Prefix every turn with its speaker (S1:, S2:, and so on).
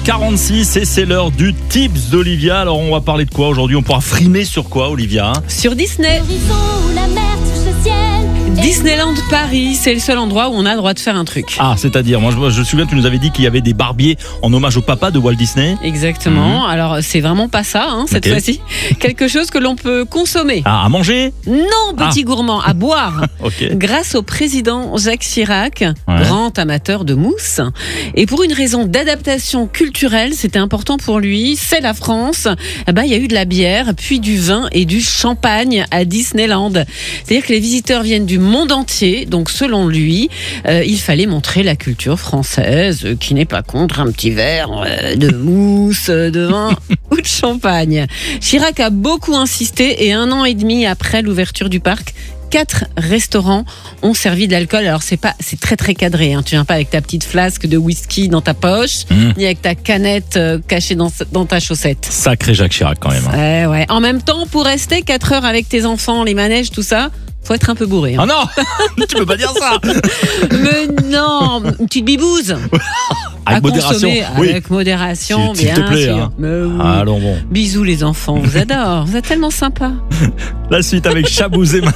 S1: 7h46 et c'est l'heure du Tips d'Olivia. Alors on va parler de quoi aujourd'hui? On pourra frimer sur quoi, Olivia?
S2: Sur Disney. Disneyland Paris, c'est le seul endroit où on a le droit de faire un truc.
S1: Ah, c'est-à-dire, moi je me souviens que tu nous avais dit qu'il y avait des barbiers en hommage au papa de Walt Disney.
S2: Exactement. Alors c'est vraiment pas ça, cette
S1: Ok.
S2: fois-ci. Quelque chose que l'on peut consommer.
S1: Ah, à manger?
S2: Non, petit gourmand, à boire.
S1: Ok.
S2: Grâce au président Jacques Chirac, grand amateur de mousse. Et pour une raison d'adaptation culturelle, c'était important pour lui, c'est la France. Il y a eu de la bière, puis du vin et du champagne à Disneyland. C'est-à-dire que les visiteurs viennent du monde entier, donc selon lui, il fallait montrer la culture française, qui n'est pas contre un petit verre de mousse, de vin ou de champagne. Chirac a beaucoup insisté et 1 an et demi après l'ouverture du parc, 4 restaurants ont servi de l'alcool. Alors c'est très très cadré, Tu viens pas avec ta petite flasque de whisky dans ta poche, ni avec ta canette cachée dans ta chaussette.
S1: Sacré Jacques Chirac quand même.
S2: Ouais. En même temps, pour rester 4 heures avec tes enfants, les manèges, tout ça, faut être un peu bourré.
S1: Ah non, tu peux pas dire ça.
S2: Mais non, une petite bibouze.
S1: Avec modération. Oui.
S2: Avec modération,
S1: S'il
S2: bien
S1: te plaît,
S2: sûr.
S1: hein.
S2: Mais oui.
S1: Allons bon.
S2: Bisous les enfants, on vous adore, vous êtes tellement sympas.
S1: La suite avec Chabouzé.